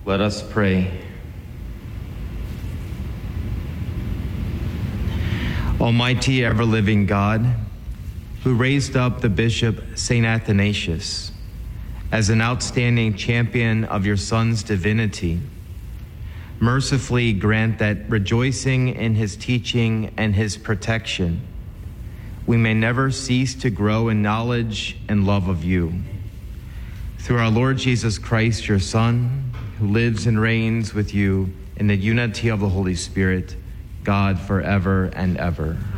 Let us pray. Almighty, ever-living God, who raised up the Bishop St. Athanasius as an outstanding champion of your Son's divinity, mercifully grant that, rejoicing in his teaching and his protection, we may never cease to grow in knowledge and love of you. Through our Lord Jesus Christ, your Son, who lives and reigns with you in the unity of the Holy Spirit, God, forever and ever.